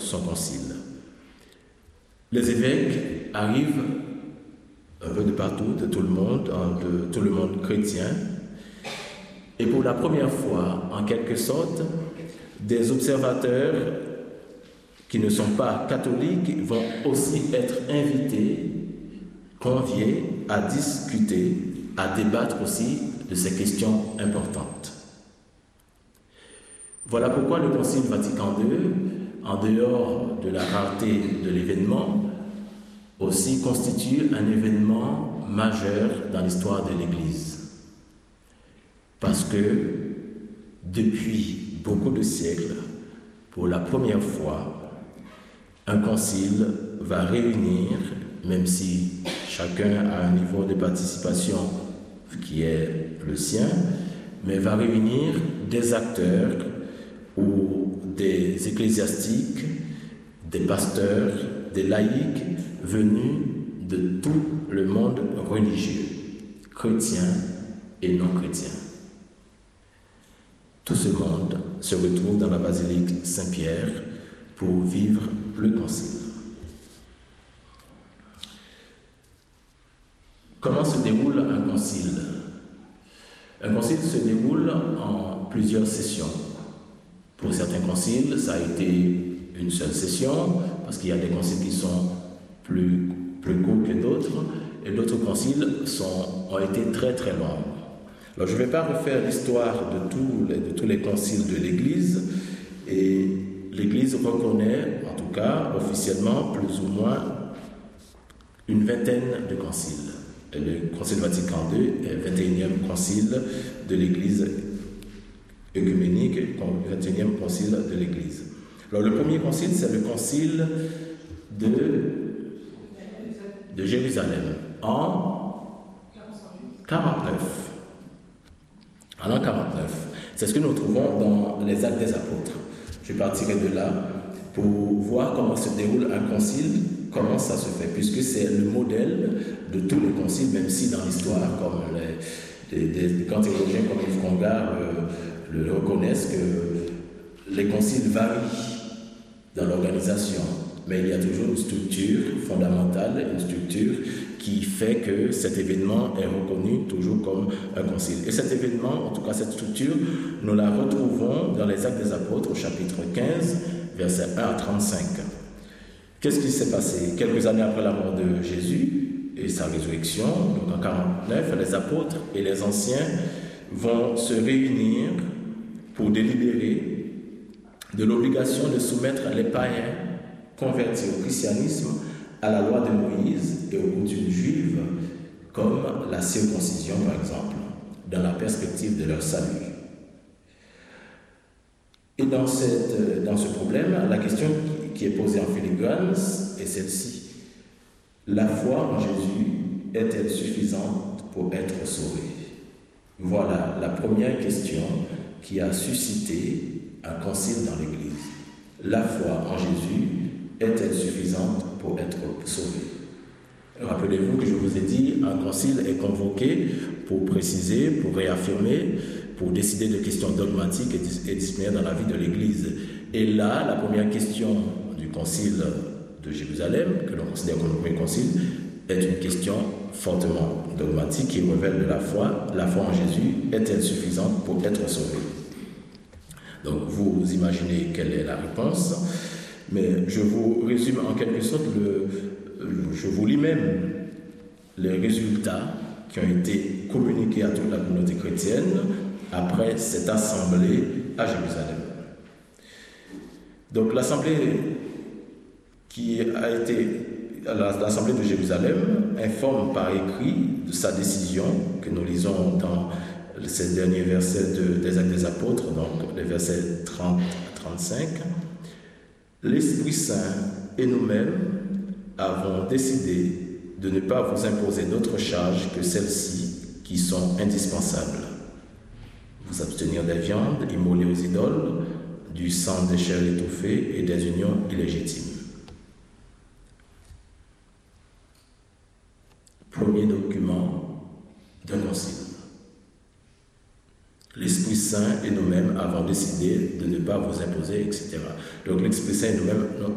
son concile. Les évêques arrivent un peu de partout, de tout le monde chrétien, et pour la première fois, en quelque sorte, des observateurs qui ne sont pas catholiques vont aussi être invités, conviés à discuter, à débattre aussi de ces questions importantes. Voilà pourquoi le Concile Vatican II, en dehors de la rareté de l'événement, aussi constitue un événement majeur dans l'histoire de l'Église. Parce que depuis beaucoup de siècles, pour la première fois, un concile va réunir, même si chacun a un niveau de participation qui est le sien, mais va réunir des acteurs ou des ecclésiastiques, des pasteurs, des laïcs venus de tout le monde religieux, chrétien et non chrétien. Tout ce monde se retrouve dans la basilique Saint-Pierre pour vivre le concile. Comment se déroule un concile? Un concile se déroule en plusieurs sessions. Pour certains conciles, ça a été une seule session, parce qu'il y a des conciles qui sont plus courts que d'autres, et d'autres conciles ont été très très longs. Alors je ne vais pas refaire l'histoire de tous les conciles de l'Église, et l'Église reconnaît, en tout cas officiellement, plus ou moins une vingtaine de conciles. Et le Concile Vatican II est le 21e concile de l'Église œcuménique, le 21e concile de l'Église. Alors le premier concile, c'est le concile de Jérusalem en 49. En l'an 49. C'est ce que nous trouvons dans les Actes des Apôtres. Je partirai de là pour voir comment se déroule un concile, comment ça se fait, puisque c'est le modèle de tous les conciles, même si dans l'histoire, comme des grands théologiens comme Yves Congar le reconnaissent, que les conciles varient dans l'organisation, mais il y a toujours une structure fondamentale, une structure qui fait que cet événement est reconnu toujours comme un concile. Et cet événement, en tout cas cette structure, nous la retrouvons dans les Actes des Apôtres au chapitre 15, versets 1 à 35. Qu'est-ce qui s'est passé? Quelques années après la mort de Jésus et sa résurrection, donc en 49, les apôtres et les anciens vont se réunir pour délibérer de l'obligation de soumettre les païens convertis au christianisme à la loi de Moïse et aux coutumes juives, comme la circoncision par exemple, dans la perspective de leur salut. Et dans ce problème, la question qui est posée en filigrane est celle-ci. La foi en Jésus est-elle suffisante pour être sauvée? Voilà la première question qui a suscité un concile dans l'Église. La foi en Jésus est-elle suffisante pour être sauvée? Rappelez-vous que je vous ai dit, un concile est convoqué pour préciser, pour réaffirmer, pour décider de questions dogmatiques et disciplinaires dans la vie de l'Église. Et là, la première question du concile de Jérusalem, que l'on considère comme le premier concile, est une question fortement dogmatique qui révèle de la foi. La foi en Jésus est-elle suffisante pour être sauvée? Donc vous imaginez quelle est la réponse, mais je vous résume en quelque sorte, je vous lis même les résultats qui ont été communiqués à toute la communauté chrétienne après cette assemblée à Jérusalem. Donc l'assemblée l'assemblée de Jérusalem informe par écrit de sa décision que nous lisons dans ces derniers versets des Actes des Apôtres, donc les versets 30 à 35. L'Esprit Saint et nous-mêmes avons décidé de ne pas vous imposer d'autres charges que celles-ci qui sont indispensables. Vous abstenir des viandes immolées aux idoles, du sang des chairs étouffées et des unions illégitimes. Premier document d'un concile. L'Esprit Saint et nous-mêmes avons décidé de ne pas vous imposer, etc. Donc l'Esprit Saint et nous-mêmes